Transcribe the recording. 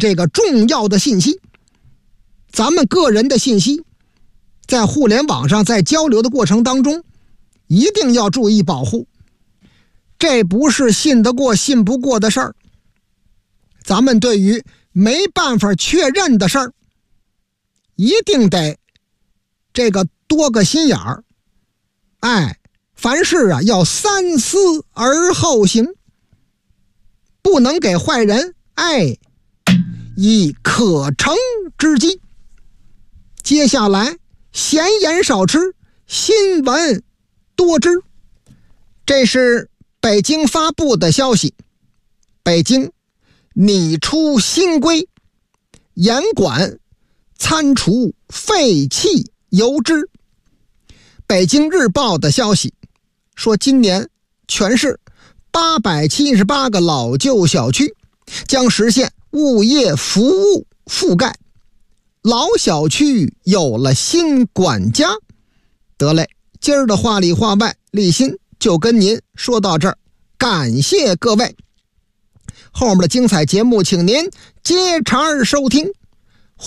这个重要的信息。咱们个人的信息在互联网上在交流的过程当中一定要注意保护，这不是信得过信不过的事儿。咱们对于没办法确认的事儿一定得这个多个心眼儿，凡事啊要三思而后行，不能给坏人以可乘之机。接下来闲言少吃，新闻多知。这是北京发布的消息，北京拟出新规，严管餐厨废弃油脂。北京日报的消息说，今年全市878个老旧小区将实现物业服务覆盖，老小区有了新管家。得嘞，今儿的话里话外，立新就跟您说到这儿，感谢各位。后面的精彩节目请您接茬收听。